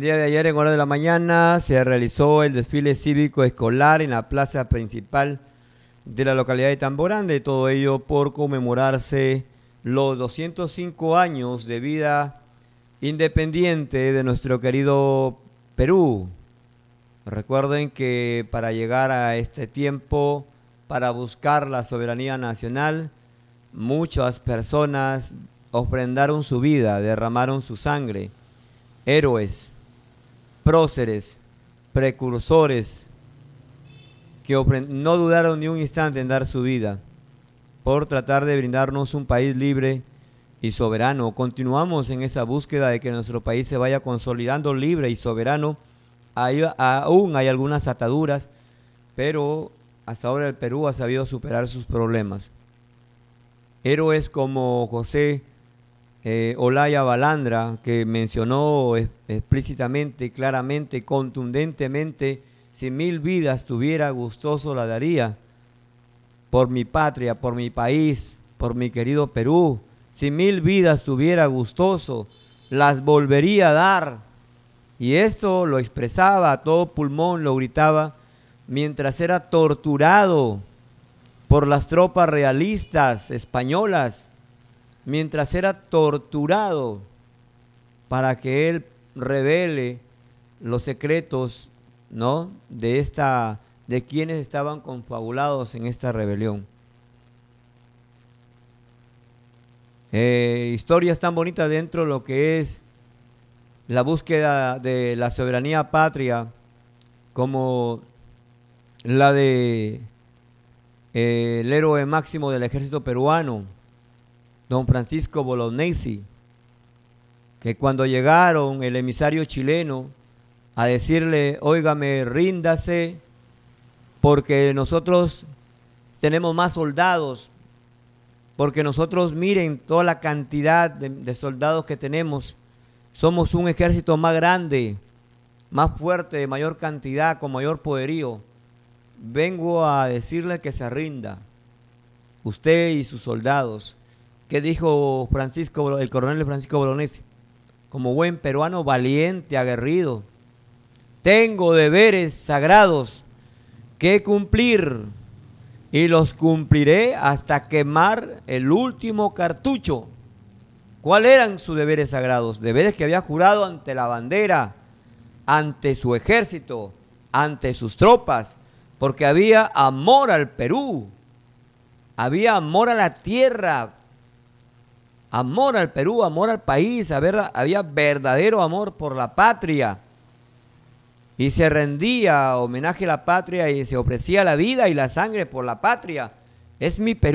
El día de ayer, en horas de la mañana, se realizó el desfile cívico escolar en la plaza principal de la localidad de Tamborande, todo ello por conmemorarse los 205 años de vida independiente de nuestro querido Perú. Recuerden que para llegar a este tiempo, para buscar la soberanía nacional, muchas personas ofrendaron su vida, derramaron su sangre. Héroes, próceres, precursores, que no dudaron ni un instante en dar su vida por tratar de brindarnos un país libre y soberano. Continuamos en esa búsqueda de que nuestro país se vaya consolidando libre y soberano. Aún hay algunas ataduras, pero hasta ahora el Perú ha sabido superar sus problemas. Héroes como José Olaya Balandra, que mencionó explícitamente, claramente, contundentemente: si 1000 vidas tuviera, gustoso la daría por mi patria, por mi país, por mi querido Perú. Si 1000 vidas tuviera, gustoso las volvería a dar. Y esto lo expresaba a todo pulmón, lo gritaba mientras era torturado por las tropas realistas españolas, mientras era torturado para que él revele los secretos, ¿no?, de quienes estaban confabulados en esta rebelión. Historias tan bonitas dentro de lo que es la búsqueda de la soberanía patria, como la de el héroe máximo del ejército peruano, don Francisco Bolognesi, que cuando llegaron el emisario chileno a decirle: óigame, ríndase, porque nosotros tenemos más soldados, porque nosotros, miren toda la cantidad de soldados que tenemos, somos un ejército más grande, más fuerte, de mayor cantidad, con mayor poderío. Vengo a decirle que se rinda, usted y sus soldados. ¿Qué dijo el coronel Francisco Bolognesi? Como buen peruano valiente, aguerrido: tengo deberes sagrados que cumplir y los cumpliré hasta quemar el último cartucho. ¿Cuáles eran sus deberes sagrados? Deberes que había jurado ante la bandera, ante su ejército, ante sus tropas, porque había amor al Perú, había amor a la tierra, amor al Perú, amor al país, había verdadero amor por la patria. Y se rendía homenaje a la patria y se ofrecía la vida y la sangre por la patria. Es mi Perú.